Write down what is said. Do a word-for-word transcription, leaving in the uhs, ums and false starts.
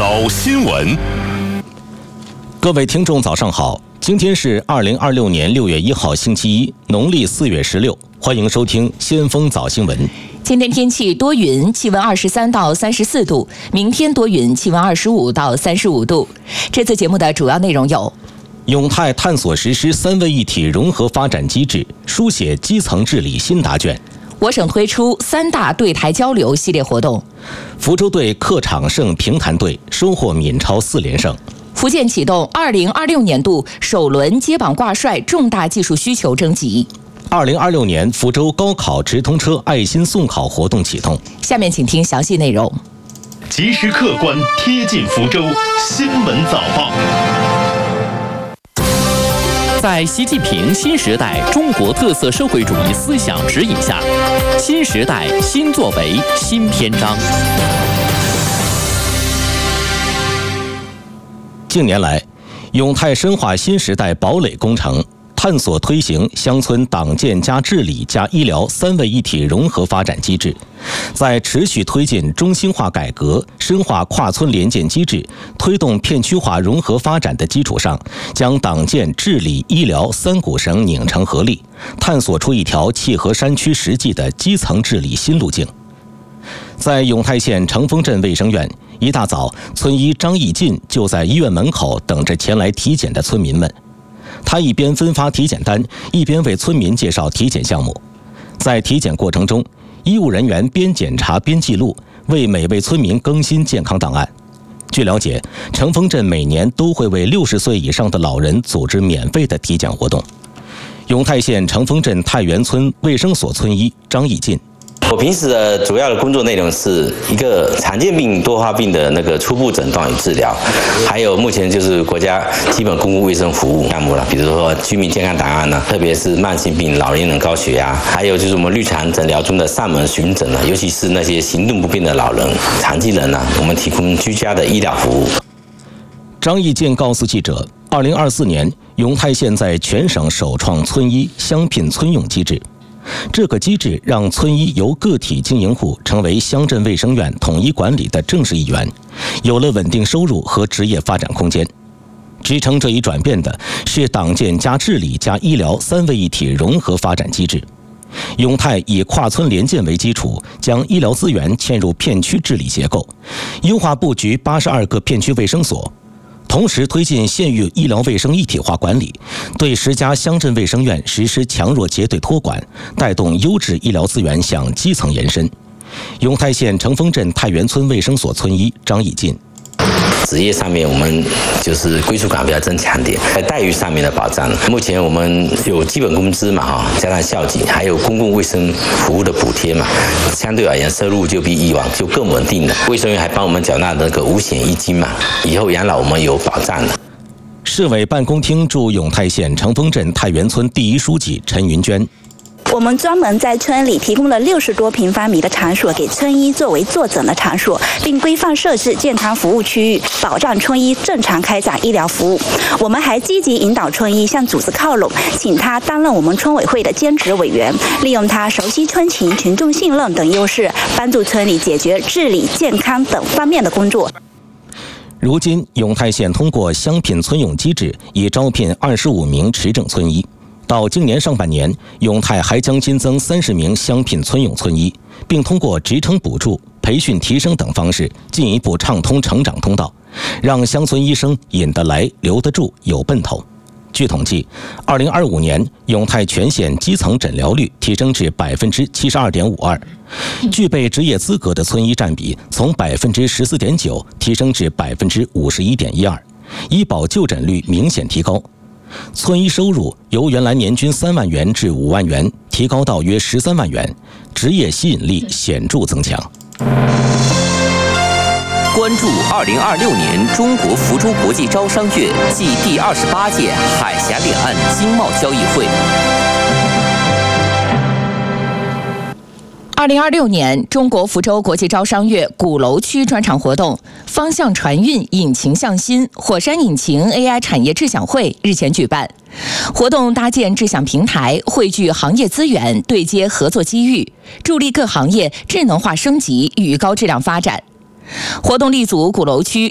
早新闻， 各位听众早上好，今天是二零二六年六月一号星期一，农历四月十六，欢迎收听先锋早新闻。 今天天气多云，气温二十三到三十四度；明天多云，气温二十五到三十五度。这次节目的主要内容有： 永泰探索实施三位一体融合发展机制，书写基层治理新答卷； 我省推出三大对台交流系列活动； 福州队客场胜平潭队，收获闽超四连胜； 福建启动二零二六年度首轮接榜挂帅重大技术需求征集。 二零二六年福州高考直通车爱心送考活动启动。 下面请听详细内容。 及时客观贴近福州新闻早报。 在习近平新时代中国特色社会主义思想指引下，新时代新作为新篇章。 近年来，永泰深化新时代堡垒工程，探索推行乡村党建加治理加医疗三位一体融合发展机制，在持续推进中心化改革、深化跨村联建机制、推动片区化融合发展的基础上，将党建、治理、医疗三股绳拧成合力，探索出一条契合山区实际的基层治理新路径。在永泰县成丰镇卫生院，一大早，村医张义进就在医院门口等着前来体检的村民们。他一边分发体检单，一边为村民介绍体检项目。在体检过程中，医务人员边检查边记录，为每位村民更新健康档案。据了解，成丰镇每年都会为六十岁以上的老人组织免费的体检活动。永泰县成丰镇太原村卫生所村医张义进。 我平时的主要的工作内容是一个常见病多发病的那个初步诊断与治疗，还有目前就是国家基本公共卫生服务项目了，比如说居民健康档案呢，特别是慢性病、老年人高血压，还有就是我们日常诊疗中的上门巡诊呢，尤其是那些行动不便的老人、残疾人呢，我们提供居家的医疗服务。 张义建告诉记者，二零二四年永泰县在全省首创村医乡聘村用机制。这个机制让村医由个体经营户成为乡镇卫生院统一管理的正式一员，有了稳定收入和职业发展空间。支撑这一转变的是党建加治理加医疗三位一体融合发展机制。永泰以跨村联建为基础，将医疗资源嵌入片区治理结构，优化布局八十二个片区卫生所。同时推进县域医疗卫生一体化管理，对十家乡镇卫生院实施强弱结对托管，带动优质医疗资源向基层延伸。永泰县成丰镇太原村卫生所村医张义进。 职业上面我们就是归属感比较增强点，在待遇上面的保障，目前我们有基本工资嘛哈，加上校级，还有公共卫生服务的补贴嘛，相对而言收入就比以往就更稳定了。卫生院还帮我们缴纳那个五险一金嘛，以后养老我们有保障了。 市委办公厅驻永泰县成丰镇太原村第一书记陈云娟。 我们专门在村里提供了六十多平方米的场所给村医作为坐诊的场所，并规范设置健康服务区域，保障村医正常开展医疗服务。我们还积极引导村医向组织靠拢，请他担任我们村委会的兼职委员，利用他熟悉村情、群众信任等优势，帮助村里解决治理、健康等方面的工作。 如今，永泰县通过乡聘村用机制，已招聘二十五名持证村医。到今年上半年，永泰还将新增三十名乡聘村用村医，并通过职称补助、培训提升等方式，进一步畅通成长通道，让乡村医生引得来、留得住、有奔头。据统计，二零二五年永泰全县基层诊疗率提升至百分之七十二点五二，具备职业资格的村医占比从百分之十四点九提升至百分之五十一点一二，医保就诊率明显提高。村医收入由原来年均三万元至五万元，提高到约十三万元，职业吸引力显著增强。 关注二零二六年中国福州国际招商月暨第二十八届海峡两岸经贸交易会。 二零二六年中国福州国际招商月鼓楼区专场活动“方向船运，引擎向心，火山引擎 A I 产业智享会”日前举办。活动搭建智享平台，汇聚行业资源，对接合作机遇，助力各行业智能化升级与高质量发展。活动立足鼓楼区